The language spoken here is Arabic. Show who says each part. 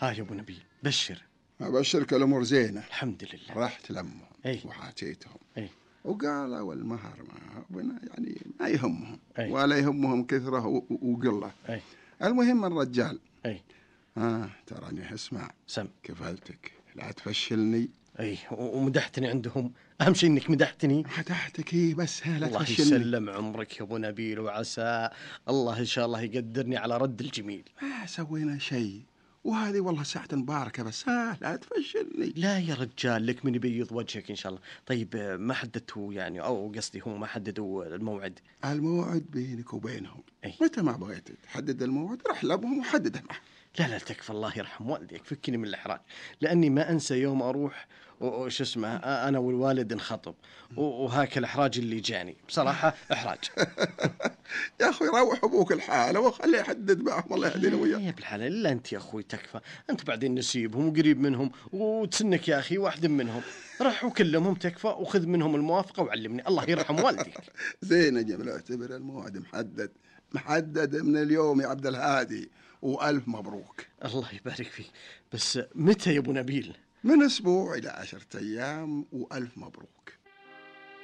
Speaker 1: ها يا ابو نبيل بشر.
Speaker 2: ابشرك الامور زينه
Speaker 1: الحمد لله.
Speaker 2: رحت لامهم وحاتيتهم وقالوا المهر ما يعني ما يهمهم ولا يهمهم كثره وقله. المهم الرجال تراني اسمع
Speaker 1: سم
Speaker 2: كفلتك لا تفشلني.
Speaker 1: ومدحتني عندهم، اهم شيء انك مدحتني.
Speaker 2: مدحتك بس لا
Speaker 1: الله
Speaker 2: تفشلني.
Speaker 1: يسلم عمرك يا ابو نبيل، وعسى الله ان شاء الله يقدرني على رد الجميل.
Speaker 2: ما سوينا شيء وهذه والله ساعة مباركة بس لا تفشلني.
Speaker 1: لا يا رجال لك من يبيض وجهك إن شاء الله. طيب ما حددتوا يعني، أو قصدي هم ما حددوا الموعد؟
Speaker 2: الموعد بينك وبينهم. متى ما بغيت تحدد الموعد رح لابهم وحدده معه.
Speaker 1: لا تكفى، الله يرحم والديك، فكني من الإحراج، لأني ما أنسى يوم أروح وش اسمه أنا والوالد نخطب وهاك الإحراج اللي جاني بصراحة إحراج.
Speaker 2: يا أخوي روح أبوك الحالة وخليه يحدد معهم الله يهدينا وياك.
Speaker 1: يا بالحالة إلا أنت يا أخوي تكفى، أنت بعدين نسيبهم وقريب منهم وتسنك يا أخي واحد منهم، رح وكلمهم تكفى وخذ منهم الموافقة وعلمني، الله يرحم والديك.
Speaker 2: زين أجل اعتبر الموعد محدد من اليوم يا عبد الهادي، وألف مبروك.
Speaker 1: الله يبارك فيك، بس متى يا أبو نبيل؟
Speaker 2: من أسبوع إلى 10 أيام وألف مبروك.